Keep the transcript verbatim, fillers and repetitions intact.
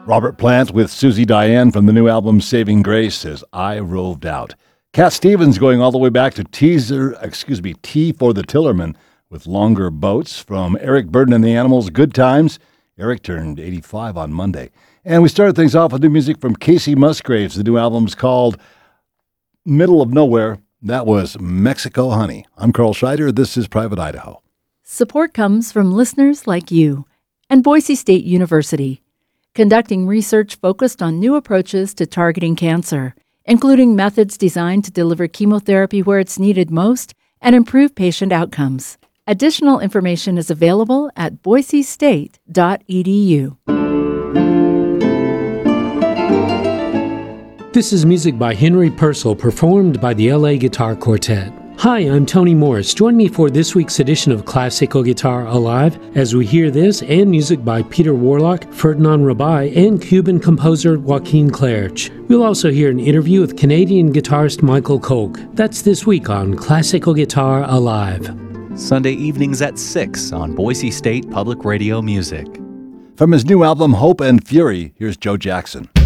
Robert Plant with Susie Diane from the new album Saving Grace says, I roved out. Cat Stevens going all the way back to teaser, excuse me, T for the Tillerman with Longer Boats from Eric Burden and the Animals, Good Times. Eric turned eighty-five on Monday. And we started things off with new music from Casey Musgraves. The new album's called Middle of Nowhere. That was Mexico Honey. I'm Carl Scheider. This is Private Idaho. Support comes from listeners like you and Boise State University, conducting research focused on new approaches to targeting cancer, including methods designed to deliver chemotherapy where it's needed most and improve patient outcomes. Additional information is available at boise state dot e d u. This is music by Henry Purcell, performed by the L A Guitar Quartet. Hi, I'm Tony Morris. Join me for this week's edition of Classical Guitar Alive as we hear this and music by Peter Warlock, Ferdinand Rabai, and Cuban composer Joaquin Clerch. We'll also hear an interview with Canadian guitarist Michael Koch. That's this week on Classical Guitar Alive. Sunday evenings at six on Boise State Public Radio Music. From his new album Hope and Fury, here's Joe Jackson.